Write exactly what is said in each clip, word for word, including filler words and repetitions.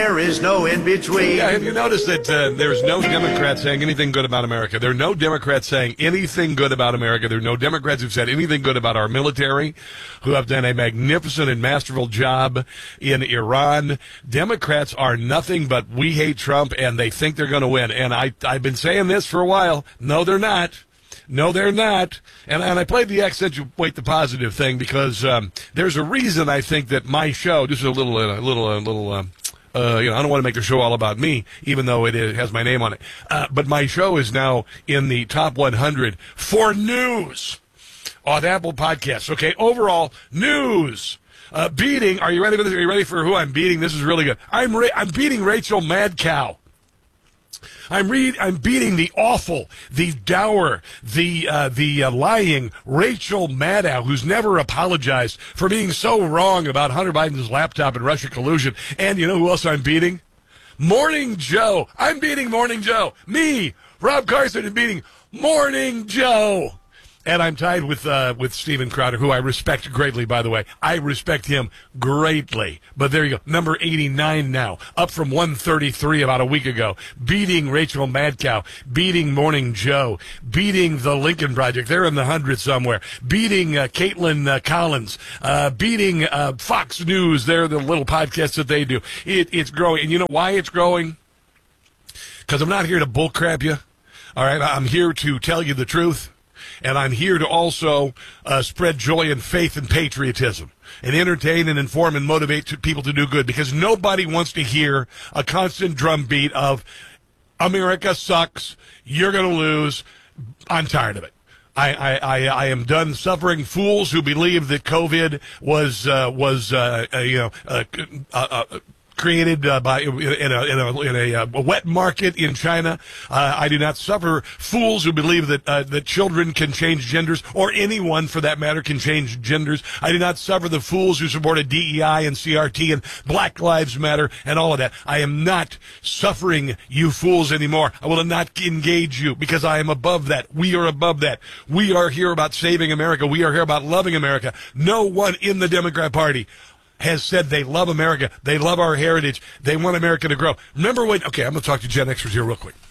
There is no in-between. Yeah, have you noticed that uh, there's no Democrats saying anything good about America? There are no Democrats saying anything good about America. There are no Democrats who've said anything good about our military, who have done a magnificent and masterful job in Iran. Democrats are nothing but we hate Trump, and they think they're going to win. And I, I've been saying this for a while. No, they're not. No, they're not. And, and I played the accentuate the positive thing because um, there's a reason I think that my show, just a little, a little, a little, um, Uh, you know, I don't want to make the show all about me, even though it is, has my name on it. Uh, but my show is now in the top one hundred for news on Apple Podcasts. Okay, overall news. Uh, beating. Are you ready for this? Are you ready for who I'm beating? This is really good. I'm Ra- I'm beating Rachel Madcow. I'm read. I'm beating the awful, the dour, the uh, the uh, lying Rachel Maddow, who's never apologized for being so wrong about Hunter Biden's laptop and Russia collusion. And you know who else I'm beating? Morning Joe. I'm beating Morning Joe. Me, Rob Carson, is beating Morning Joe. And I'm tied with uh, with Steven Crowder, who I respect greatly, by the way. I respect him greatly. But there you go. Number eighty-nine now, up from one thirty-three about a week ago. Beating Rachel Madcow, beating Morning Joe, beating the Lincoln Project. They're in the hundreds somewhere. Beating uh, Caitlin uh, Collins, uh, beating uh, Fox News. They're the little podcasts that they do. It, it's growing. And you know why it's growing? Because I'm not here to bullcrap you. All right? I'm here to tell you the truth. And I'm here to also uh, spread joy and faith and patriotism and entertain and inform and motivate to people to do good, because nobody wants to hear a constant drumbeat of America sucks, you're going to lose. I'm tired of it. I, I, I, I am done suffering fools who believe that COVID was uh, was uh, uh, you know uh, uh, uh, created uh, by in a in a, in a, uh, a wet market in China. Uh, I do not suffer fools who believe that uh, that children can change genders, or anyone for that matter can change genders. I do not suffer the fools who supported D E I and C R T and Black Lives Matter and all of that. I am not suffering you fools anymore. I will not engage you, because I am above that. We are above that. We are here about saving America. We are here about loving America. No one in the Democrat Party has said they love America. They love our heritage. They want America to grow. Remember when, okay, I'm going to talk to Gen Xers here real quick.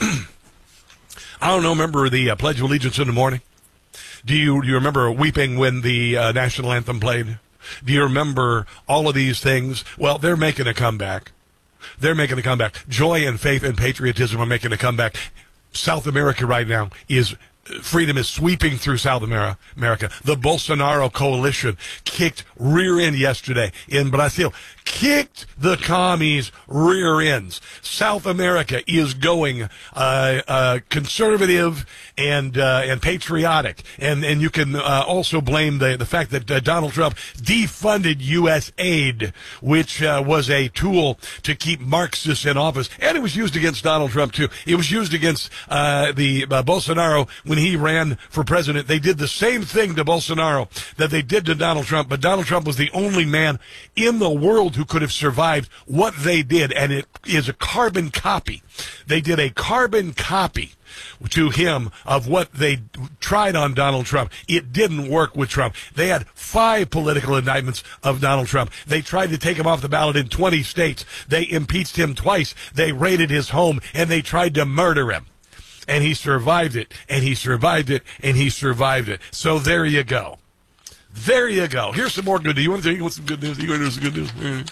I don't know, remember the uh, Pledge of Allegiance in the morning? Do you, do you remember weeping when the uh, national anthem played? Do you remember all of these things? Well, they're making a comeback. They're making a comeback. Joy and faith and patriotism are making a comeback. South America right now is freedom is sweeping through South America. The Bolsonaro coalition kicked rear end yesterday in Brazil. Kicked the commies rear ends. South America is going uh, uh, conservative and uh, and patriotic, and and you can uh, also blame the the fact that uh, Donald Trump defunded U S aid, which uh, was a tool to keep Marxists in office, and it was used against Donald Trump too. It was used against uh, the uh, Bolsonaro when he ran for president. They did the same thing to Bolsonaro that they did to Donald Trump, but Donald Trump was the only man in the world who could have survived what they did, and it is a carbon copy. They did a carbon copy to him of what they tried on Donald Trump. It didn't work with Trump. They had five political indictments of Donald Trump. They tried to take him off the ballot in twenty states. They impeached him twice. They raided his home, and they tried to murder him. And he survived it, and he survived it, and he survived it. So there you go. There you go. Here's some more good news. You want to you want some good news? You want to hear some good news? Mm-hmm.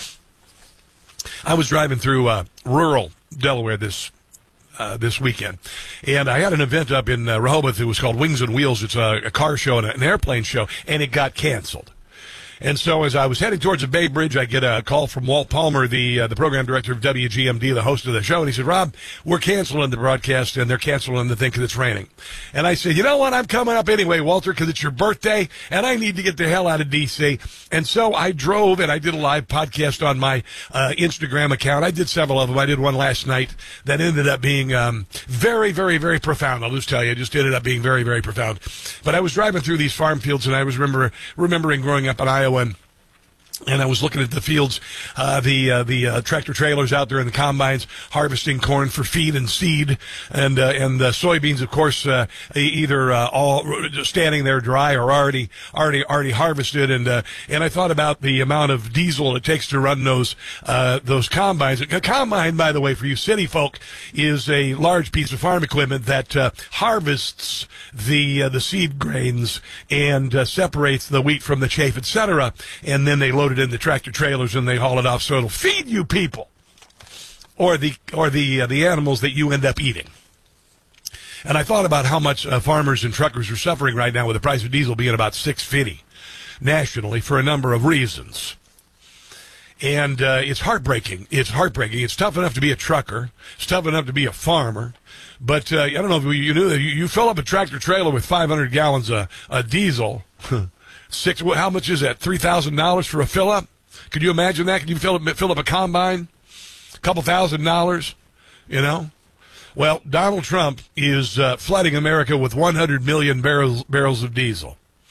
I was driving through uh, rural Delaware this uh, this weekend, and I had an event up in uh, Rehoboth. It was called Wings and Wheels. It's a, a car show and an airplane show, and it got canceled. And so as I was heading towards the Bay Bridge, I get a call from Walt Palmer, the uh, the program director of W G M D, the host of the show, and he said, Rob, we're canceling the broadcast, and they're canceling the thing because it's raining. And I said, you know what, I'm coming up anyway, Walter, because it's your birthday, and I need to get the hell out of D C. And so I drove, and I did a live podcast on my uh, Instagram account. I did several of them. I did one last night that ended up being um, very, very, very profound. I'll just tell you, it just ended up being very, very profound. But I was driving through these farm fields, and I was remember, remembering growing up in Iowa, and And I was looking at the fields, uh, the uh, the uh, tractor trailers out there in the combines harvesting corn for feed and seed, and uh, and the soybeans, of course, uh, either uh, all standing there dry or already already already harvested. And uh, and I thought about the amount of diesel it takes to run those uh, those combines. A combine, by the way, for you city folk, is a large piece of farm equipment that uh, harvests the uh, the seed grains and uh, separates the wheat from the chaff, et cetera. And then they load it in the tractor trailers and they haul it off, so it'll feed you people or the or the uh, the animals that you end up eating. And I thought about how much uh, farmers and truckers are suffering right now with the price of diesel being about six fifty nationally for a number of reasons. And uh, it's heartbreaking. It's heartbreaking. It's tough enough to be a trucker. It's tough enough to be a farmer. But uh, I don't know if you knew that you, you fill up a tractor trailer with five hundred gallons of, of diesel. Six. How much is that? Three thousand dollars for a fill up? Could you imagine that? Could you fill up fill up a combine? A couple thousand dollars, you know? Well, Donald Trump is uh, flooding America with one hundred million barrels barrels of diesel.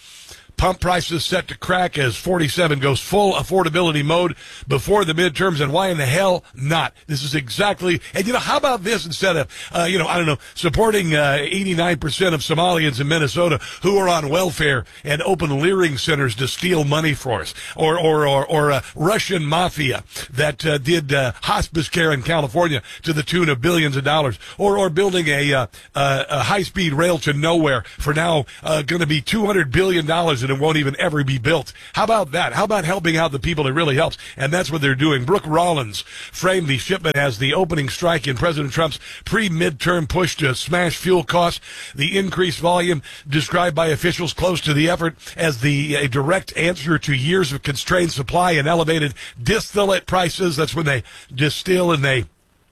Pump prices set to crack as forty-seven goes full affordability mode before the midterms. And why in the hell not? This is exactly, and you know, how about this instead of, uh, you know, I don't know, supporting uh, eighty-nine percent of Somalians in Minnesota who are on welfare and open leering centers to steal money for us, or or or, or uh, Russian mafia that uh, did uh, hospice care in California to the tune of billions of dollars, or or building a, uh, uh, a high-speed rail to nowhere for now uh, going to be two hundred billion dollars. And it won't even ever be built. How about that? How about helping out the people it really helps? And that's what they're doing. Brooke Rollins framed the shipment as the opening strike in President Trump's pre-midterm push to smash fuel costs. The increased volume described by officials close to the effort as the a direct answer to years of constrained supply and elevated distillate prices. That's when they distill and they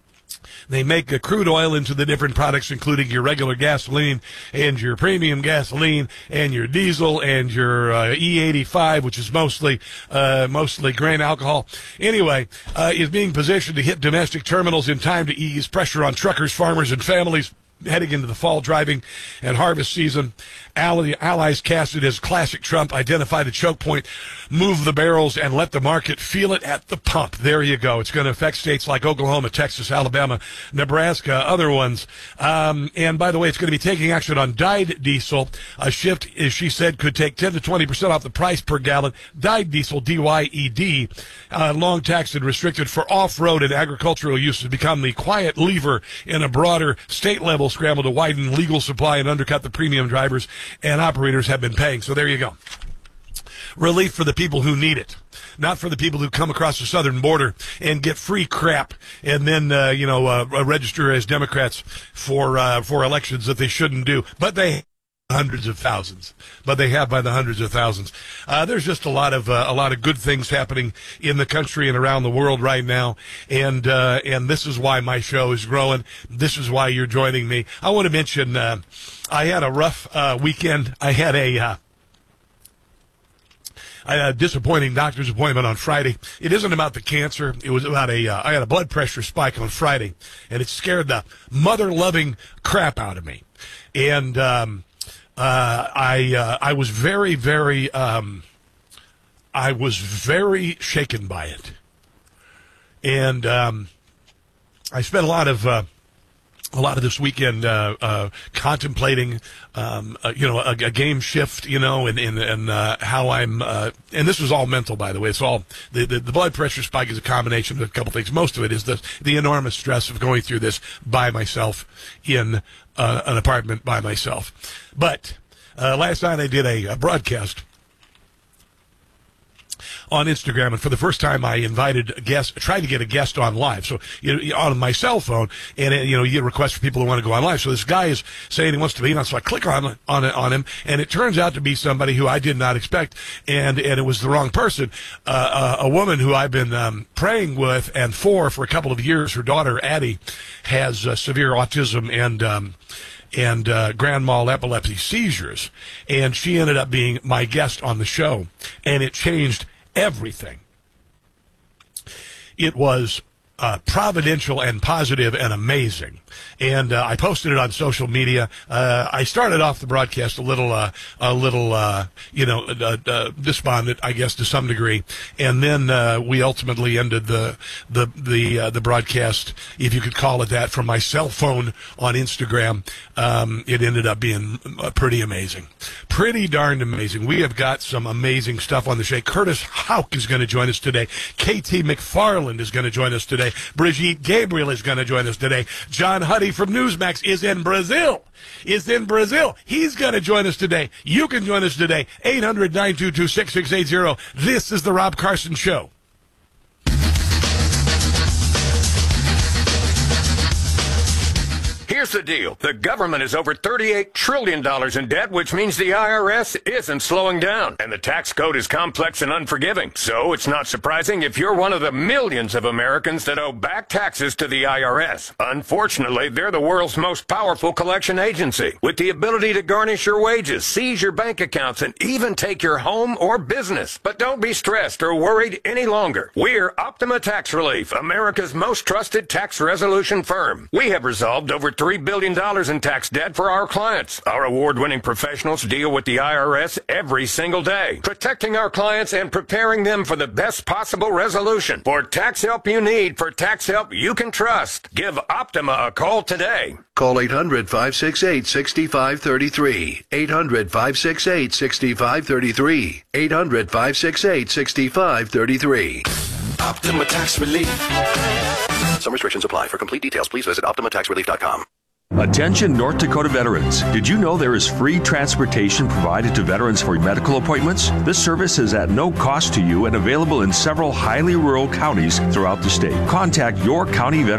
They make a crude oil into the different products, including your regular gasoline and your premium gasoline and your diesel and your uh, E eighty-five, which is mostly uh, mostly grain alcohol. Anyway, uh, is being positioned to hit domestic terminals in time to ease pressure on truckers, farmers, and families heading into the fall driving and harvest season. Allies cast it as classic Trump, identify the choke point, move the barrels, and let the market feel it at the pump. There you go. It's going to affect states like Oklahoma, Texas, Alabama, Nebraska, other ones. Um, and by the way, it's going to be taking action on dyed diesel. A shift, as she said, could take ten to twenty percent off the price per gallon. Dyed diesel, D Y E D, uh, long taxed and restricted for off-road and agricultural use, has become the quiet lever in a broader state-level scramble to widen legal supply and undercut the premium drivers and operators have been paying. So there you go. Relief for the people who need it, not for the people who come across the southern border and get free crap and then, uh, you know, uh, register as Democrats for uh, for elections that they shouldn't do. But they hundreds of thousands, but they have by the hundreds of thousands. Uh, there's just a lot of uh, a lot of good things happening in the country and around the world right now, and uh, and this is why my show is growing. This is why you're joining me. I want to mention uh, I had a rough uh, weekend. I had a uh, I had a disappointing doctor's appointment on Friday. It isn't about the cancer. It was about a, uh, I had a blood pressure spike on Friday, and it scared the mother-loving crap out of me. And um, uh, I uh, I was very, very, um, I was very shaken by it. And um, I spent a lot of, uh, a lot of this weekend uh, uh, contemplating, um, uh, you know, a, a game shift, you know, and and, and uh, how I'm, uh, and this was all mental, by the way. It's all the, the the blood pressure spike is a combination of a couple things. Most of it is the the enormous stress of going through this by myself in uh, an apartment by myself. But uh, last night I did a, a broadcast on Instagram, and for the first time I invited a guest, tried to get a guest on live, so you know, on my cell phone, and you know, you get requests for people who want to go on live. So this guy is saying he wants to be on, so I click on on on him, and it turns out to be somebody who I did not expect, and and it was the wrong person, uh, a, a woman who I've been um, praying with and for for a couple of years. Her daughter Addie has uh, severe autism and. Um, and uh, grand mal epilepsy seizures, and she ended up being my guest on the show, and it changed everything. It was uh, providential and positive and amazing. And uh, I posted it on social media. Uh, I started off the broadcast a little, uh, a little, uh, you know, uh, uh, despondent, I guess, to some degree. And then uh, we ultimately ended the the the uh, the broadcast, if you could call it that, from my cell phone on Instagram. Um, it ended up being uh, pretty amazing, pretty darned amazing. We have got some amazing stuff on the show. Curtis Houck is going to join us today. K T McFarland is going to join us today. Brigitte Gabriel is going to join us today. John Huddy from Newsmax is in Brazil. Is in Brazil. He's going to join us today. You can join us today. eight hundred, nine two two, six six eight zero. This is the Rob Carson Show. Here's the deal. The government is over thirty-eight trillion dollars in debt, which means the I R S isn't slowing down. And the tax code is complex and unforgiving. So it's not surprising if you're one of the millions of Americans that owe back taxes to the I R S. Unfortunately, they're the world's most powerful collection agency, with the ability to garnish your wages, seize your bank accounts, and even take your home or business. But don't be stressed or worried any longer. We're Optima Tax Relief, America's most trusted tax resolution firm. We have resolved over three billion dollars in tax debt for our clients. Our award-winning professionals deal with the I R S every single day, protecting our clients and preparing them for the best possible resolution. For tax help you need, for tax help you can trust, give Optima a call today. Call eight hundred, five six eight, six five three three. eight hundred, five six eight, six five three three. eight hundred, five six eight, six five three three. Optima Tax Relief. Some restrictions apply. For complete details, please visit optima tax relief dot com. Attention North Dakota veterans. Did you know there is free transportation provided to veterans for medical appointments? This service is at no cost to you and available in several highly rural counties throughout the state. Contact your county veteran